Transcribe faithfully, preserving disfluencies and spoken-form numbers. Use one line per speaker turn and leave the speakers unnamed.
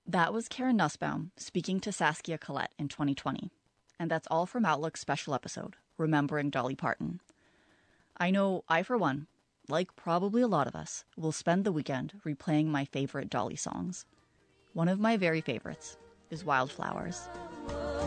That was Karen Nussbaum speaking to Saskia Collette in twenty twenty. And that's all from Outlook's special episode, Remembering Dolly Parton. I know I, for one, like probably a lot of us, will spend the weekend replaying my favorite Dolly songs. One of my very favorites is Wildflowers.